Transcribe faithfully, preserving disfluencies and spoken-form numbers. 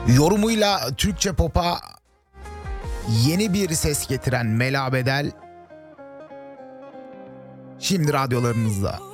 Yorumuyla Türkçe pop'a yeni bir ses getiren Mela Bedel şimdi radyolarınızda.